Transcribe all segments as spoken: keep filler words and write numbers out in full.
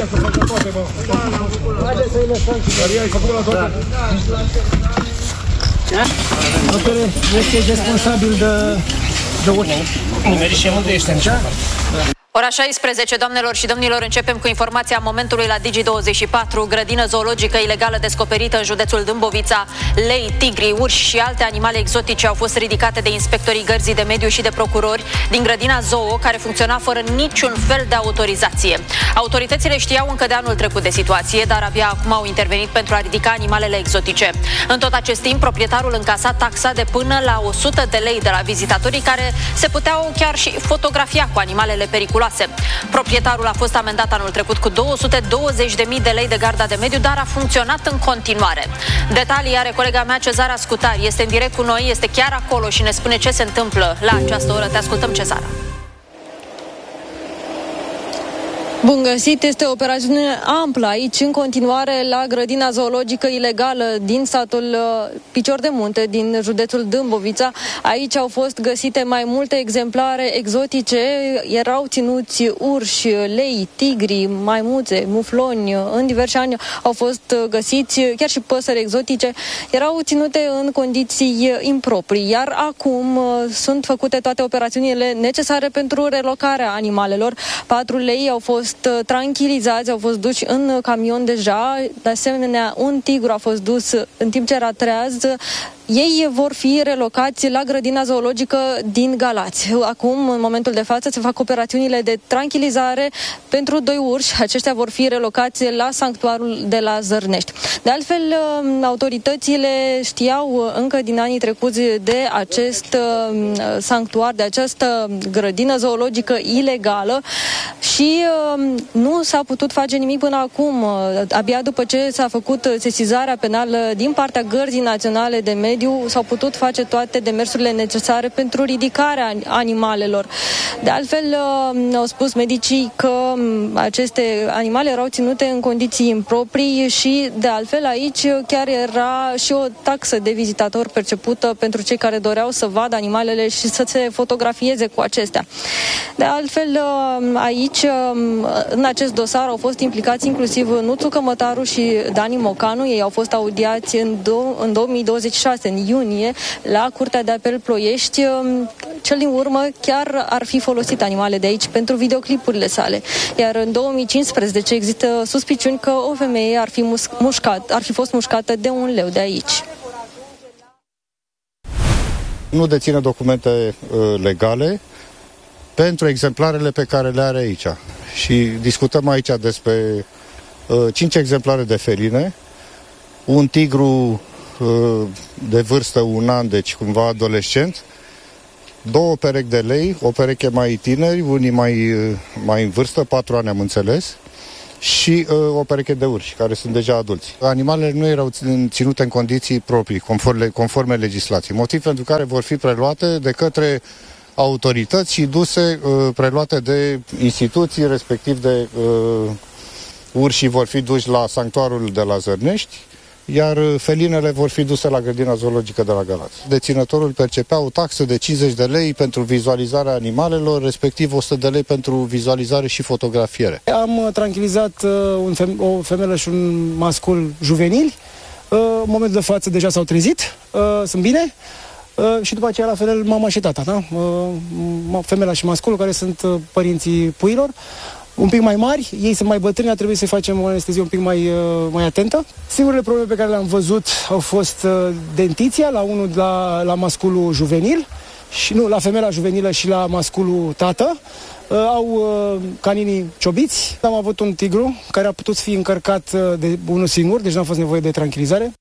Maria să facă toate, bă. Haideți să-i lăsăm și Maria, ai făcut la toate? Da. Doamne, este responsabil de... de urși. Numeri și unde ești în cea? Ora șaisprezece, doamnelor și domnilor, începem cu informația momentului la Digi douăzeci și patru. Grădină zoologică ilegală descoperită în județul Dâmbovița. Lei, tigri, urși și alte animale exotice au fost ridicate de inspectorii Gărzii de Mediu și de procurori din grădina zoo, care funcționa fără niciun fel de autorizație. Autoritățile știau încă de anul trecut de situație, dar abia acum au intervenit pentru a ridica animalele exotice. În tot acest timp, proprietarul încasa taxa de până la o sută de lei de la vizitatorii care se puteau chiar și fotografia cu animalele periculoase. Proprietarul a fost amendat anul trecut cu două sute douăzeci de mii de lei de Garda de Mediu, dar a funcționat în continuare. Detalii are colega mea Cezara Scutar. Este în direct cu noi, este chiar acolo și ne spune ce se întâmplă la această oră. Te ascultăm, Cezara. Bun găsit, este o operațiune amplă aici, în continuare, la grădina zoologică ilegală din satul Picior de Munte, din județul Dâmbovița. Aici au fost găsite mai multe exemplare exotice, erau ținuți urși, lei, tigri, maimuțe, mufloni, în diversi ani au fost găsiți, chiar și păsări exotice, erau ținute în condiții improprii, iar acum sunt făcute toate operațiunile necesare pentru relocarea animalelor. Patru lei au fost tranquilizați, au fost duși în camion deja, de asemenea un tigru a fost dus în timp ce era treaz. Ei vor fi relocați la grădina zoologică din Galați. Acum, în momentul de față, se fac operațiunile de tranquilizare pentru doi urși. Aceștia vor fi relocați la sanctuarul de la Zărnești. De altfel, autoritățile știau încă din anii trecuți de acest sanctuar, de această grădină zoologică ilegală și nu s-a putut face nimic până acum. Abia după ce s-a făcut sesizarea penală din partea Gărzii Naționale de Mediu, s-au putut face toate demersurile necesare pentru ridicarea animalelor. De altfel, au spus medicii că aceste animale erau ținute în condiții improprii și, de altfel, aici chiar era și o taxă de vizitator percepută pentru cei care doreau să vadă animalele și să se fotografieze cu acestea. De altfel, aici, în acest dosar, au fost implicați inclusiv Nuțu Cămătaru și Dani Mocanu. Ei au fost audiați în, do- în două mii douăzeci și șase, în iunie, la Curtea de Apel Ploiești. Cel din urmă chiar ar fi folosit animale de aici pentru videoclipurile sale. Iar în două mii cincisprezece există suspiciuni că o femeie ar fi, mus- mușcat, ar fi fost mușcată de un leu de aici. Nu deține documente uh, legale pentru exemplarele pe care le are aici. Și discutăm aici despre uh, cinci exemplare de feline, un tigru uh, de vârstă un an, deci cumva adolescent, două perechi de lei, o pereche mai tineri, unii mai, uh, mai în vârstă, patru ani am înțeles, și uh, o pereche de urși, care sunt deja adulți. Animalele nu erau ținute în condiții proprii, conforme, conforme legislației, motiv pentru care vor fi preluate de către autorități și duse, uh, preluate de instituții, respectiv de uh, urși vor fi duși la sanctuarul de la Zărnești, iar felinele vor fi duse la grădina zoologică de la Galați. Deținătorul percepea o taxă de cincizeci de lei pentru vizualizarea animalelor, respectiv o sută de lei pentru vizualizare și fotografiere. Am tranquilizat uh, un feme- o femelă și un mascul juvenili. Uh, în momentul de față deja s-au trezit, uh, sunt bine. Uh, și după aceea, la fel, mama și tata, da? Uh, femela și masculul, care sunt uh, părinții puilor, un pic mai mari, ei sunt mai bătrâni, a trebuit să-i facem o anestezie un pic mai, uh, mai atentă. Singurele probleme pe care le-am văzut au fost uh, dentiția, la unul la, la masculul juvenil, și nu, la femela juvenilă și la masculul tată. Uh, au uh, caninii ciobiți. Am avut un tigru care a putut fi încărcat uh, de unul singur, deci n-a fost nevoie de tranquilizare.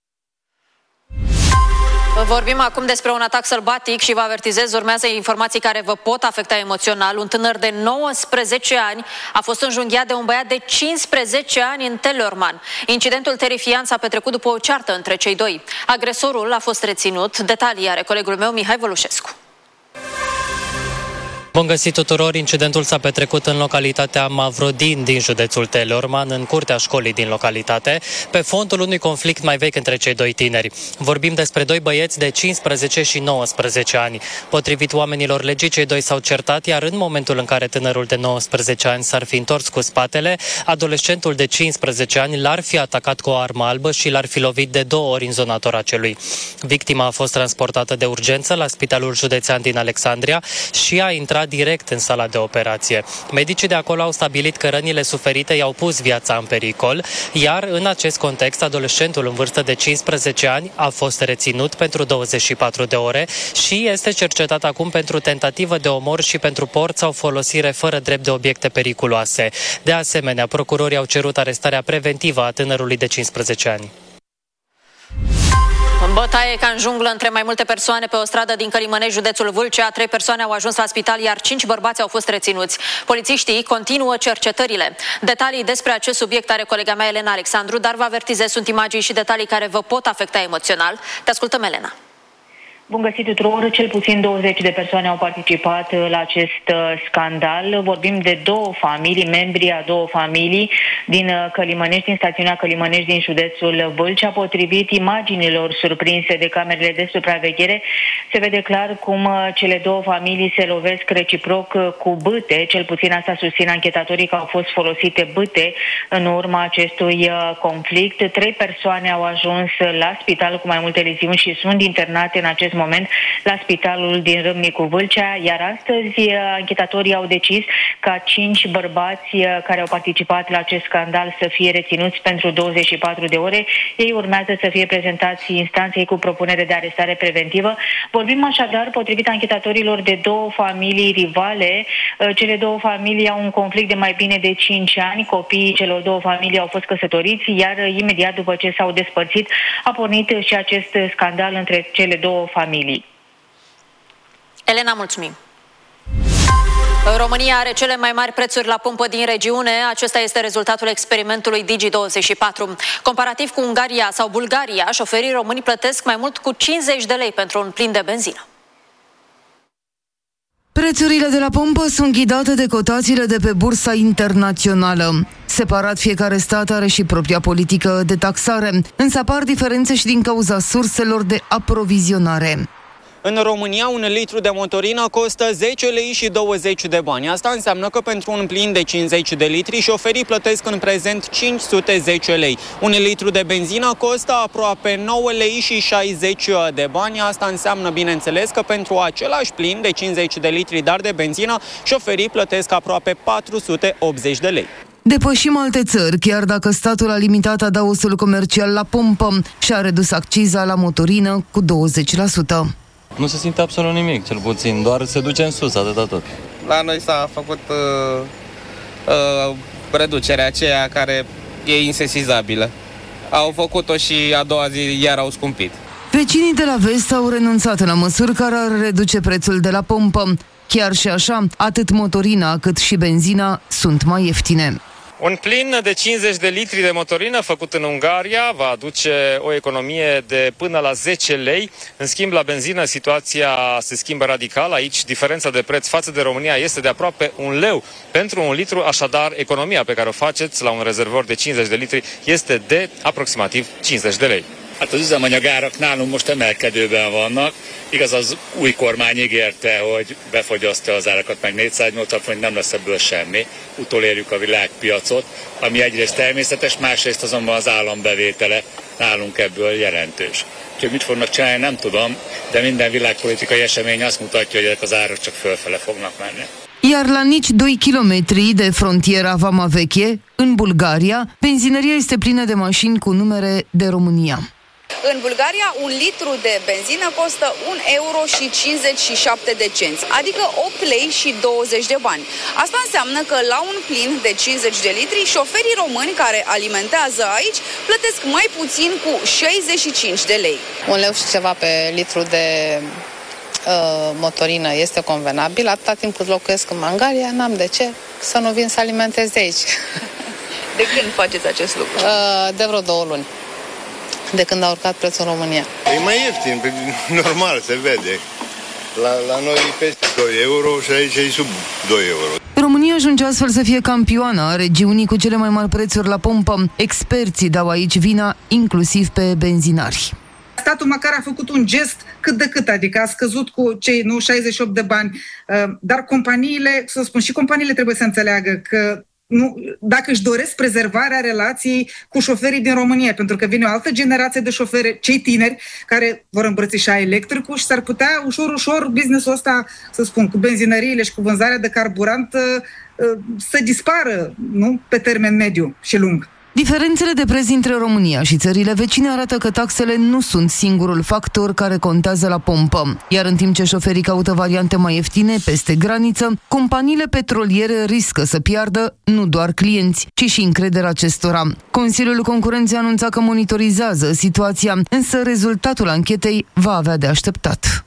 Vorbim acum despre un atac sălbatic și vă avertizez, urmează informații care vă pot afecta emoțional. Un tânăr de nouăsprezece ani a fost înjunghiat de un băiat de cincisprezece ani în Teleorman. Incidentul terifiant s-a petrecut după o ceartă între cei doi. Agresorul a fost reținut. Detalii are colegul meu Mihai Vălușescu. Bun găsit tuturor! Incidentul s-a petrecut în localitatea Mavrodin din județul Teleorman, în curtea școlii din localitate, pe fondul unui conflict mai vechi între cei doi tineri. Vorbim despre doi băieți de cincisprezece și nouăsprezece ani. Potrivit oamenilor legii, cei doi s-au certat, iar în momentul în care tânărul de nouăsprezece ani s-ar fi întors cu spatele, adolescentul de cincisprezece ani l-ar fi atacat cu o armă albă și l-ar fi lovit de două ori în zona toracelui. Victima a fost transportată de urgență la Spitalul Județean din Alexandria și a intrat direct în sala de operație. Medicii de acolo au stabilit că rănile suferite i-au pus viața în pericol, iar în acest context, adolescentul în vârstă de cincisprezece ani a fost reținut pentru douăzeci și patru de ore și este cercetat acum pentru tentativă de omor și pentru port sau folosire fără drept de obiecte periculoase. De asemenea, procurorii au cerut arestarea preventivă a tânărului de cincisprezece ani. În bătaie ca în junglă între mai multe persoane pe o stradă din Călimănești, județul Vâlcea, trei persoane au ajuns la spital, iar cinci bărbați au fost reținuți. Polițiștii continuă cercetările. Detalii despre acest subiect are colega mea Elena Alexandru, dar vă avertizez, sunt imagini și detalii care vă pot afecta emoțional. Te ascultăm, Elena. Bun găsit tuturor! Cel puțin douăzeci de persoane au participat la acest scandal. Vorbim de două familii, membrii a două familii din Călimănești, din stațiunea Călimănești din județul Vâlcea. Potrivit imaginilor surprinse de camerele de supraveghere, se vede clar cum cele două familii se lovesc reciproc cu bâte. Cel puțin asta susțin anchetatorii, că au fost folosite bâte în urma acestui conflict. Trei persoane au ajuns la spital cu mai multe leziuni și sunt internate în acest moment la spitalul din Râmnicu Vâlcea, iar astăzi anchetatorii au decis ca cinci bărbați care au participat la acest scandal să fie reținuți pentru douăzeci și patru de ore. Ei urmează să fie prezentați instanței cu propunere de arestare preventivă. Vorbim așadar, potrivit anchetatorilor, de două familii rivale. Cele două familii au un conflict de mai bine de cinci ani. Copiii celor două familii au fost căsătoriți, iar imediat după ce s-au despărțit a pornit și acest scandal între cele două familii. Elena, mulțumim! România are cele mai mari prețuri la pompă din regiune. Acesta este rezultatul experimentului Digi douăzeci și patru. Comparativ cu Ungaria sau Bulgaria, șoferii români plătesc mai mult cu cincizeci de lei pentru un plin de benzină. Prețurile de la pompă sunt ghidate de cotațiile de pe bursa internațională. Separat, fiecare stat are și propria politică de taxare, însă apar diferențe și din cauza surselor de aprovizionare. În România, un litru de motorină costă zece lei și douăzeci de bani. Asta înseamnă că pentru un plin de cincizeci de litri, șoferii plătesc în prezent cinci sute zece lei. Un litru de benzină costă aproape nouă lei și șaizeci de bani. Asta înseamnă, bineînțeles, că pentru același plin de cincizeci de litri, dar de benzină, șoferii plătesc aproape patru sute optzeci de lei. Depășim alte țări, chiar dacă statul a limitat adaosul comercial la pompă și a redus acciza la motorină cu douăzeci la sută. Nu se simte absolut nimic, cel puțin, doar se duce în sus, atâta tot. La noi s-a făcut uh, uh, reducerea aceea care e insesizabilă. Au făcut-o și a doua zi iar au scumpit. Vecinii de la vest au renunțat la măsuri care ar reduce prețul de la pompă. Chiar și așa, atât motorina cât și benzina sunt mai ieftine. Un plin de cincizeci de litri de motorină făcut în Ungaria va aduce o economie de până la zece lei. În schimb, la benzină situația se schimbă radical. Aici diferența de preț față de România este de aproape un leu pentru un litru, așadar economia pe care o faceți la un rezervor de cincizeci de litri este de aproximativ cincizeci de lei. Hát az üzemanyagárak nálunk most emelkedőben vannak. Igaz, az új kormány ígérte, hogy befogyasztja az árakat, meg négyszáznyolcvan forint, nem lesz ebből semmi. Utolérjük a világpiacot, ami egyrészt természetes, másrészt azonban az állambevétele nálunk ebből jelentős. Úgyhogy mit fognak csinálni, nem tudom, de minden világpolitikai esemény azt mutatja, hogy ezek az árak csak fölfele fognak menni. Iar la nici doi kilometri de frontiera Vama Veche, în Bulgaria, benzinăria este plină de mașini cu numere de România. În Bulgaria, un litru de benzină costă un euro și cincizeci și șapte de cenți, adică opt lei și douăzeci de bani. Asta înseamnă că la un plin de cincizeci de litri, șoferii români care alimentează aici plătesc mai puțin cu șaizeci și cinci de lei. Un leu și ceva pe litru de uh, motorină este convenabil. Atâta timp cât locuiesc în Ungaria, n-am de ce să nu vin să alimentez de aici. De când faceți acest lucru? Uh, de vreo două luni. De când a urcat prețul în România. E mai ieftin, normal, se vede. La, la noi peste doi euro și aici e sub doi euro. România ajunge astfel să fie campioană a regiunii cu cele mai mari prețuri la pompă. Experții dau aici vina inclusiv pe benzinari. Statul măcar a făcut un gest cât de cât, adică a scăzut cu cei nu șaizeci și opt de bani, dar companiile, să spun, și companiile trebuie să înțeleagă că nu, dacă își doresc prezervarea relației cu șoferii din România, pentru că vine o altă generație de șoferi, cei tineri, care vor îmbrățișa electricul și s-ar putea ușor, ușor business-ul ăsta, să spun, cu benzinăriile și cu vânzarea de carburant să dispară, nu, pe termen mediu și lung. Diferențele de preț între România și țările vecine arată că taxele nu sunt singurul factor care contează la pompă. Iar în timp ce șoferii caută variante mai ieftine peste graniță, companiile petroliere riscă să piardă nu doar clienți, ci și încrederea acestora. Consiliul Concurenței anunța că monitorizează situația, însă rezultatul anchetei va avea de așteptat.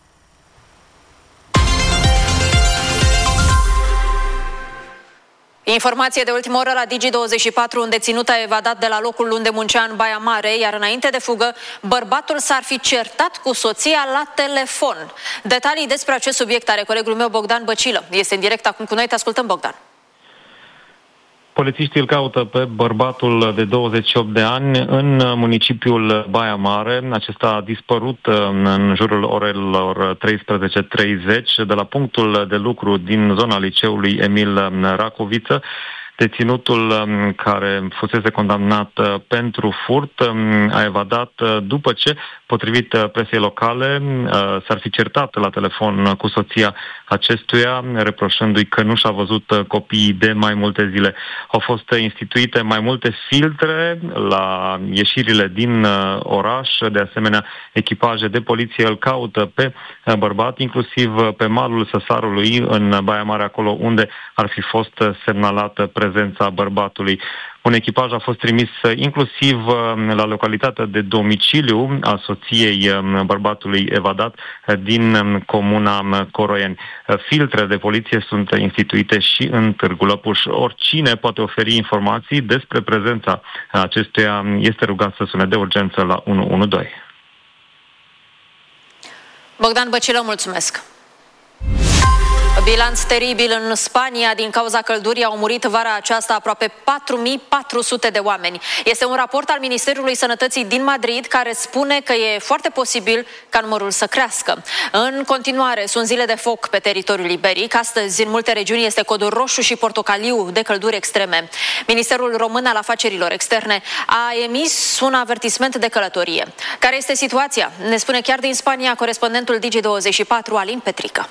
Informație de ultimă oră la Digi douăzeci și patru, un deținut a evadat de la locul unde muncea în Baia Mare, iar înainte de fugă, bărbatul s-ar fi certat cu soția la telefon. Detalii despre acest subiect are colegul meu Bogdan Băcilă. Este în direct acum cu noi, te ascultăm, Bogdan. Polițiștii îl caută pe bărbatul de douăzeci și opt de ani în municipiul Baia Mare. Acesta a dispărut în jurul orelor treisprezece treizeci de la punctul de lucru din zona liceului Emil Racoviță. Deținutul care fusese condamnat pentru furt a evadat după ce, potrivit presei locale, s-ar fi certat la telefon cu soția acestuia, reproșându-i că nu și-a văzut copiii de mai multe zile. Au fost instituite mai multe filtre la ieșirile din oraș, de asemenea echipaje de poliție îl caută pe bărbat, inclusiv pe malul Săsarului în Baia Mare, acolo unde ar fi fost semnalată prezența bărbatului. Un echipaj a fost trimis inclusiv la localitatea de domiciliu a soției bărbatului evadat din comuna Coroieni. Filtre de poliție sunt instituite și în Târgu Lăpuș. Oricine poate oferi informații despre prezența acestuia este rugat să sune de urgență la unu unu doi. Bogdan Băcilă, mulțumesc! Bilanț teribil în Spania. Din cauza căldurii au murit vara aceasta aproape patru mii patru sute de oameni. Este un raport al Ministerului Sănătății din Madrid care spune că e foarte posibil ca numărul să crească. În continuare, sunt zile de foc pe teritoriul iberic. Astăzi, în multe regiuni, este codul roșu și portocaliu de călduri extreme. Ministerul Român al Afacerilor Externe a emis un avertisment de călătorie. Care este situația? Ne spune chiar din Spania corespondentul Digi douăzeci și patru, Alin Petrică.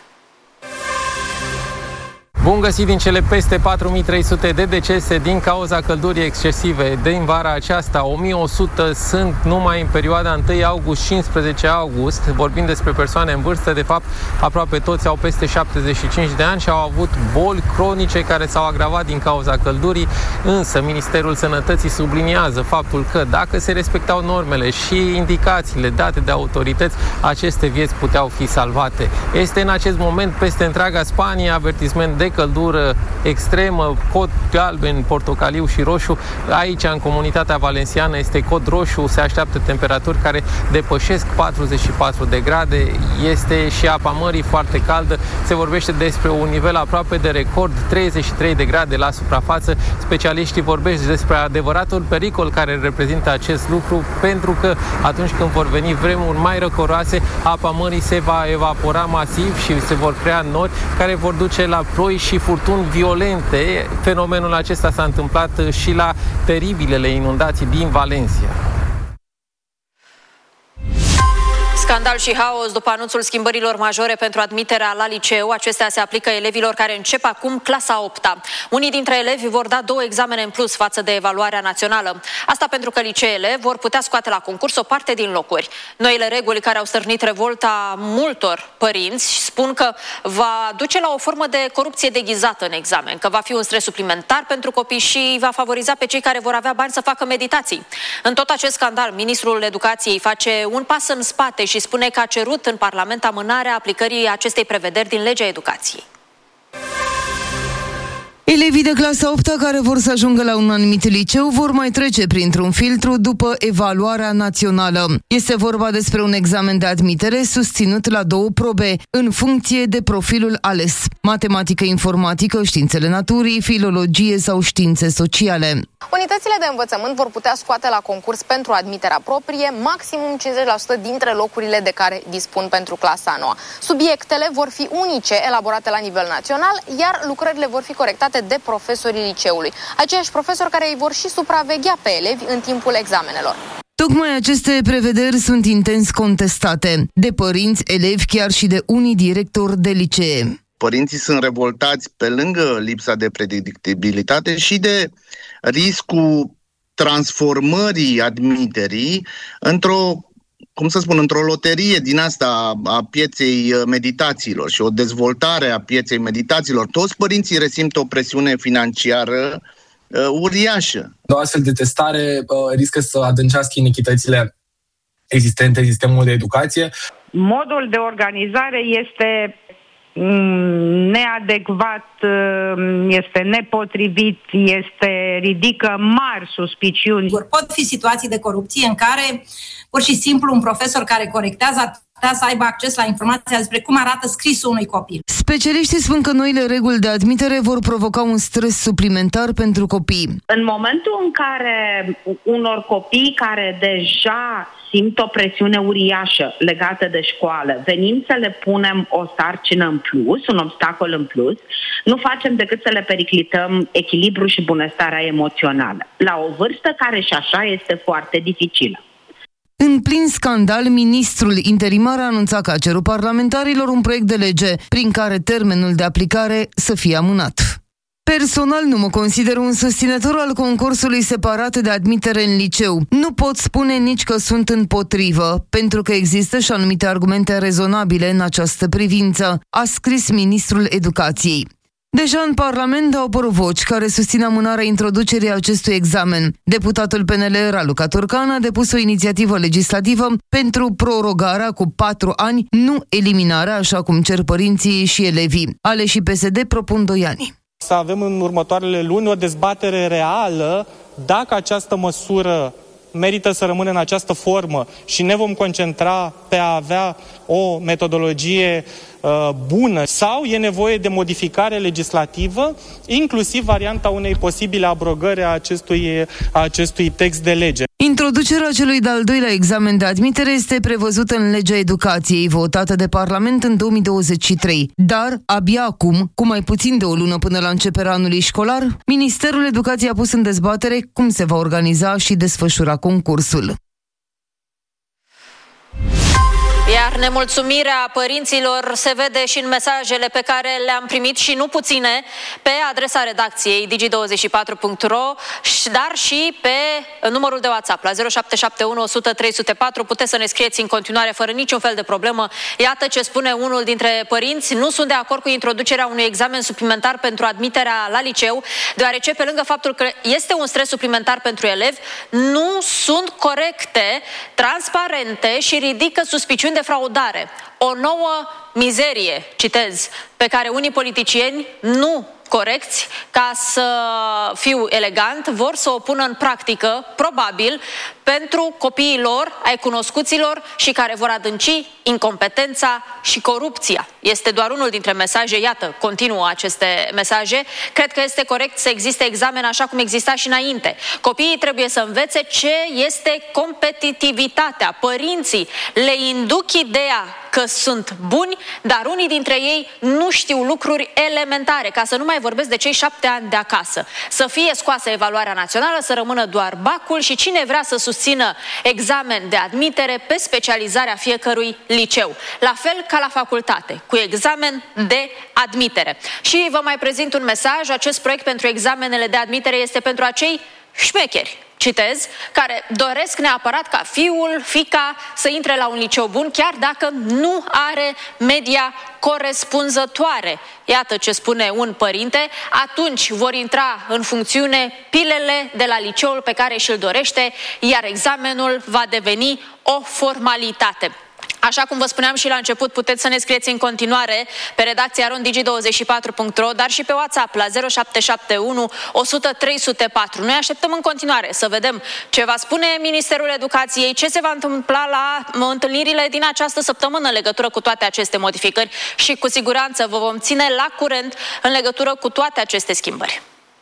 Bun găsit! Din cele peste patru mii trei sute de decese din cauza căldurii excesive din vara aceasta, o mie o sută sunt numai în perioada întâi august cincisprezece august. Vorbim despre persoane în vârstă, de fapt aproape toți au peste șaptezeci și cinci de ani și au avut boli cronice care s-au agravat din cauza căldurii, însă Ministerul Sănătății subliniază faptul că dacă se respectau normele și indicațiile date de autorități, aceste vieți puteau fi salvate. Este în acest moment peste întreaga Spanie avertisment de căldură extremă, cod galben, portocaliu și roșu. Aici, în comunitatea valenciană, este cod roșu, se așteaptă temperaturi care depășesc patruzeci și patru de grade. Este și apa mării foarte caldă. Se vorbește despre un nivel aproape de record, treizeci și trei de grade la suprafață. Specialiștii vorbesc despre adevăratul pericol care reprezintă acest lucru, pentru că atunci când vor veni vremuri mai răcoroase, apa mării se va evapora masiv și se vor crea nori care vor duce la ploi și furtuni violente. Fenomenul acesta s-a întâmplat și la teribilele inundații din Valencia. Scandal și haos după anunțul schimbărilor majore pentru admiterea la liceu. Acestea se aplică elevilor care încep acum clasa a opta. Unii dintre elevi vor da două examene în plus față de evaluarea națională. Asta pentru că liceele vor putea scoate la concurs o parte din locuri. Noile reguli care au stârnit revolta multor părinți spun că va duce la o formă de corupție deghizată în examen, că va fi un stres suplimentar pentru copii și va favoriza pe cei care vor avea bani să facă meditații. În tot acest scandal, ministrul Educației face un pas în spate și și spune că a cerut în Parlament amânarea aplicării acestei prevederi din legea educației. Elevii de clasa a opta care vor să ajungă la un anumit liceu vor mai trece printr-un filtru după evaluarea națională. Este vorba despre un examen de admitere susținut la două probe, în funcție de profilul ales: matematică, informatică, științele naturii, filologie sau științe sociale. Unitățile de învățământ vor putea scoate la concurs pentru admiterea proprie maximum cincizeci la sută dintre locurile de care dispun pentru clasa a noua. Subiectele vor fi unice, elaborate la nivel național, iar lucrările vor fi corectate de profesorii liceului, aceiași profesori care îi vor și supraveghea pe elevi în timpul examenelor. Tocmai aceste prevederi sunt intens contestate de părinți, elevi, chiar și de unii directori de licee. Părinții sunt revoltați pe lângă lipsa de predictibilitate și de riscul transformării admiterii într-o, cum să spun, într-o loterie din asta a pieței meditațiilor și o dezvoltare a pieței meditațiilor. Toți părinții resimt o presiune financiară uh, uriașă. O astfel de testare uh, riscă să adâncească inechitățile existente în sistemul de educație. Modul de organizare este neadecvat, este nepotrivit, este ridică mari suspiciuni. Pot fi situații de corupție în care pur și simplu un profesor care corectează ar putea să aibă acces la informația despre cum arată scrisul unui copil. Specialiștii spun că noile reguli de admitere vor provoca un stres suplimentar pentru copii. În momentul în care unor copii care deja simt o presiune uriașă legată de școală, venim să le punem o sarcină în plus, un obstacol în plus, nu facem decât să le periclităm echilibrul și bunăstarea emoțională, la o vârstă care și așa este foarte dificilă. În plin scandal, ministrul interimar a anunțat că a cerut parlamentarilor un proiect de lege prin care termenul de aplicare să fie amânat. Personal nu mă consider un susținător al concursului separat de admitere în liceu. Nu pot spune nici că sunt împotrivă, pentru că există și anumite argumente rezonabile în această privință, a scris ministrul educației. Deja în Parlament au apărut voci care susțin amânarea introducerii acestui examen. Deputatul P N L Raluca Turcan a depus o inițiativă legislativă pentru prorogarea cu patru ani, nu eliminarea, așa cum cer părinții și elevii. Aleșii P S D propun doi ani. Să avem în următoarele luni o dezbatere reală dacă această măsură merită să rămână în această formă și ne vom concentra pe a avea o metodologie uh, bună sau e nevoie de modificare legislativă, inclusiv varianta unei posibile abrogări a acestui, a acestui text de lege. Introducerea celui de-al doilea examen de admitere este prevăzută în legea educației, votată de Parlament în două mii douăzeci și trei. Dar, abia acum, cu mai puțin de o lună până la începerea anului școlar, Ministerul Educației a pus în dezbatere cum se va organiza și desfășura concursul. Iar nemulțumirea părinților se vede și în mesajele pe care le-am primit, și nu puține, pe adresa redacției digi douăzeci și patru punct ro, dar și pe numărul de WhatsApp la zero șapte șapte unu o sută trei sute patru. Puteți să ne scrieți în continuare fără niciun fel de problemă. Iată ce spune unul dintre părinți: nu sunt de acord cu introducerea unui examen suplimentar pentru admiterea la liceu, deoarece pe lângă faptul că este un stres suplimentar pentru elevi, nu sunt corecte, transparente și ridică suspiciuni de fraudare. O nouă mizerie, citez, pe care unii politicieni nu corecți, ca să fiu elegant, vor să o pună în practică, probabil, pentru copiii lor, ai cunoscuților, și care vor adânci incompetența și corupția. Este doar unul dintre mesaje, iată, continuă aceste mesaje. Cred că este corect să existe examen așa cum exista și înainte. Copiii trebuie să învețe ce este competitivitatea. Părinții le induc ideea că sunt buni, dar unii dintre ei nu știu lucruri elementare, ca să nu mai vorbesc de cei șapte ani de acasă. Să fie scoasă evaluarea națională, să rămână doar bacul și cine vrea să susțină examen de admitere pe specializarea fiecărui liceu. La fel ca la facultate, cu examen de admitere. Și vă mai prezint un mesaj. Acest proiect pentru examenele de admitere este pentru acei șmecheri, citez, care doresc neapărat ca fiul, fiica să intre la un liceu bun, chiar dacă nu are media corespunzătoare. Iată ce spune un părinte. Atunci vor intra în funcțiune pilele de la liceul pe care și-l dorește, iar examenul va deveni o formalitate. Așa cum vă spuneam și la început, puteți să ne scrieți în continuare pe redacția ron digi douăzeci și patru punct ro, dar și pe WhatsApp la zero șapte șapte unu o sută trei sute patru. Noi așteptăm în continuare să vedem ce va spune Ministerul Educației, ce se va întâmpla la întâlnirile din această săptămână în legătură cu toate aceste modificări și cu siguranță vă vom ține la curent în legătură cu toate aceste schimbări.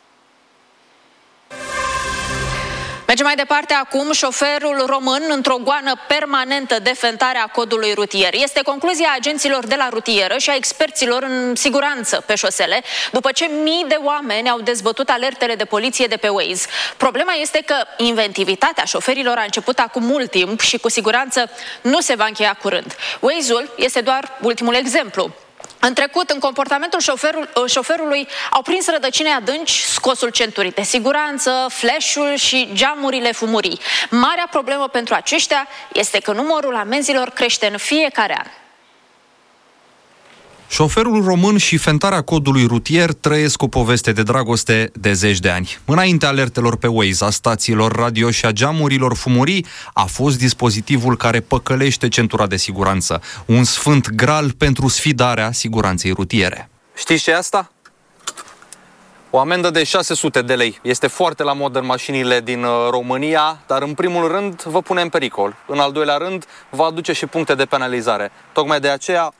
Mergem mai departe acum, șoferul român într-o goană permanentă de fentare a codului rutier. Este concluzia agenților de la rutieră și a experților în siguranță pe șosele, după ce mii de oameni au dezbătut alertele de poliție de pe Waze. Problema este că inventivitatea șoferilor a început acum mult timp și cu siguranță nu se va încheia curând. Waze-ul este doar ultimul exemplu. În trecut, în comportamentul șoferul, șoferului au prins rădăcini adânci scosul centurii de siguranță, flash-ul și geamurile fumurii. Marea problemă pentru aceștia este că numărul amenzilor crește în fiecare an. Șoferul român și fentarea codului rutier trăiesc o poveste de dragoste de zeci de ani. Înainte alertelor pe Waze, a stațiilor radio și a geamurilor fumurii, a fost dispozitivul care păcălește centura de siguranță. Un sfânt gral pentru sfidarea siguranței rutiere. Știți ce e asta? O amendă de șase sute de lei. Este foarte la modă în mașinile din România, dar în primul rând vă pune în pericol. În al doilea rând, va aduce și puncte de penalizare. Tocmai de aceea,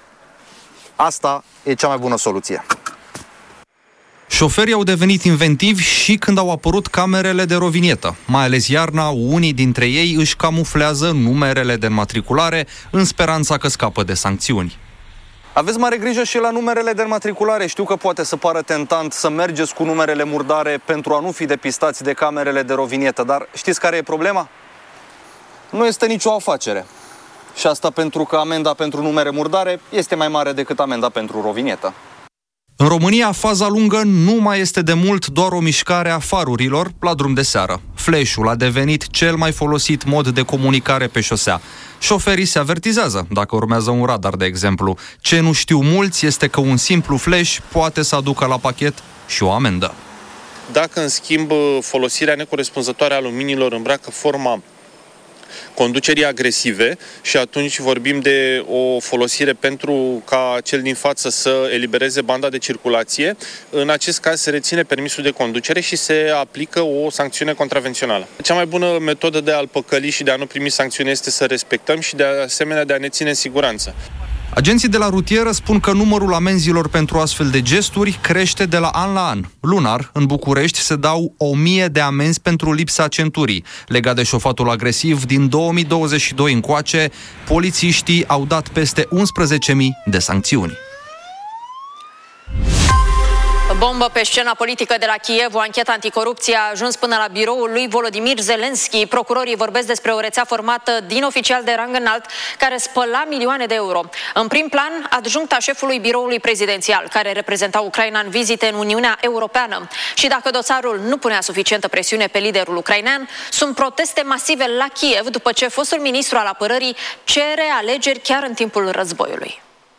asta e cea mai bună soluție. Șoferii au devenit inventivi și când au apărut camerele de rovinietă. Mai ales iarna, unii dintre ei își camuflează numerele de înmatriculare în speranța că scapă de sancțiuni. Aveți mare grijă și la numerele de înmatriculare. Știu că poate să pară tentant să mergeți cu numerele murdare pentru a nu fi depistați de camerele de rovinietă, dar știți care e problema? Nu este nicio afacere. Și asta pentru că amenda pentru numere murdare este mai mare decât amenda pentru rovinietă. În România, faza lungă nu mai este de mult doar o mișcare a farurilor la drum de seară. Flash-ul a devenit cel mai folosit mod de comunicare pe șosea. Șoferii se avertizează dacă urmează un radar, de exemplu. Ce nu știu mulți este că un simplu flash poate să aducă la pachet și o amendă. Dacă, în schimb, folosirea necorespunzătoare a luminilor îmbracă forma conducerii agresive și atunci vorbim de o folosire pentru ca cel din față să elibereze banda de circulație, în acest caz se reține permisul de conducere și se aplică o sancțiune contravențională. Cea mai bună metodă de a-l păcăli și de a nu primi sancțiune este să respectăm și de asemenea de a ne ține în siguranță. Agenții de la rutieră spun că numărul amenzilor pentru astfel de gesturi crește de la an la an. Lunar, în București, se dau o mie de amenzi pentru lipsa centurii. Legat de șofatul agresiv, din două mii douăzeci și doi încoace, polițiștii au dat peste unsprezece mii de sancțiuni. Bombă pe scena politică de la Kiev, o anchetă anticorupție a ajuns până la biroul lui Volodymyr Zelensky. Procurorii vorbesc despre o rețea formată din oficiali de rang înalt care spăla milioane de euro. În prim plan, adjuncta șefului biroului prezidențial, care reprezenta Ucraina în vizite în Uniunea Europeană. Și dacă dosarul nu punea suficientă presiune pe liderul ucrainean, sunt proteste masive la Kiev după ce fostul ministru al apărării cere alegeri chiar în timpul războiului.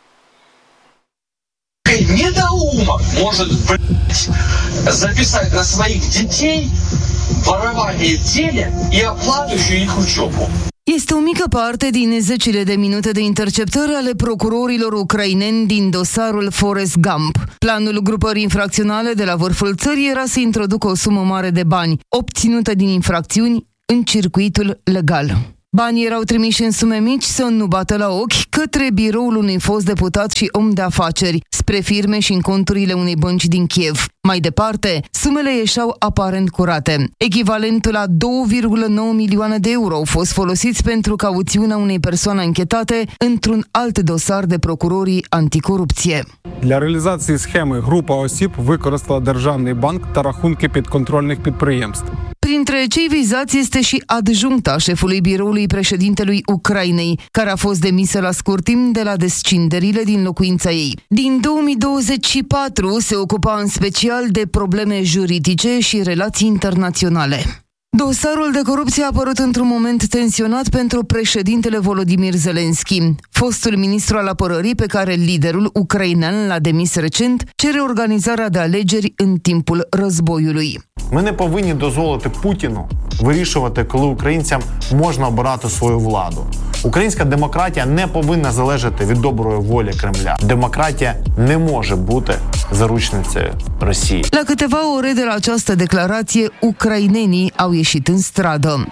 Недоумок может записать на своих детей ворование денег и оплату еще их учебу. Este o mică parte din zecile de minute de interceptări ale procurorilor ucraineni din dosarul Forrest Gump. Planul grupării infracționale de la vârful țării era să introducă o sumă mare de bani, obținută din infracțiuni, în circuitul legal. Banii erau trimiși în sume mici să nu bată la ochi către biroul unui fost deputat și om de afaceri, spre firme și în conturile unei bănci din Kiev. Mai departe, sumele ieșeau aparent curate. Echivalentul la două virgulă nouă milioane de euro au fost folosiți pentru cauțiunea unei persoane anchetate într-un alt dosar de procurorii anticorupție. Для реалізації схеми група осіб використала державний банк та рахунки підконтрольних підприємств. Printre cei vizați este și adjuncta șefului biroului președintelui Ucrainei, care a fost demisă la scurt timp de la descinderile din locuința ei. Din două mii douăzeci și patru se ocupa în special de probleme juridice și relații internaționale. Dosarul de corupție a apărut într-un moment tensionat pentru președintele Volodymyr Zelensky. Fostul ministru al apărării, pe care liderul ucrainean l-a demis recent, cere organizarea de alegeri în timpul războiului. Ми не повинні дозволити Путіну вирішувати, коли українцям можна обирати свою владу. Українська демократія не повинна залежати від доброї волі Кремля. Democrația не може бути заручницею Rosiei. La câteva ore de la această declarație, ucrainenii au ieșit în stradă.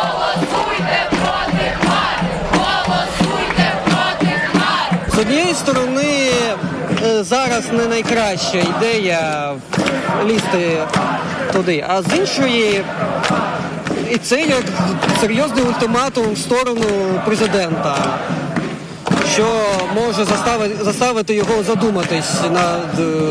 З однієї сторони, зараз не найкраща ідея лізти туди, а з іншої, і це як серйозний ультиматум в сторону президента, що може заставити, заставити його задуматись над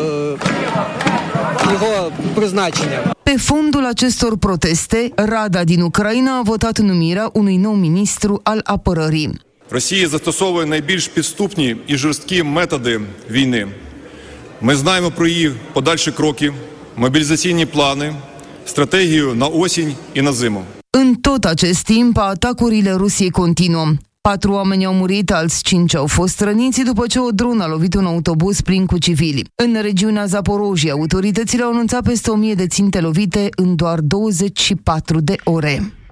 його призначенням. Pe fondul acestor proteste, Rada din Ucraina a votat numirea unui nou ministru al apărării. Росія застосовує найбільш підступні і жорсткі методи війни. Ми знаємо про її подальші кроки, мобілізаційні плани, стратегію на осінь і на зиму. În tot acest timp, atacurile Rusiei continuă. Patru oameni au murit, alți cinci au fost răniți după ce o dronă a lovit un autobuz plin cu civili. În regiunea Zaporojia, autoritățile au anunțat peste o mie de ținte lovite în doar douăzeci și patru de ore.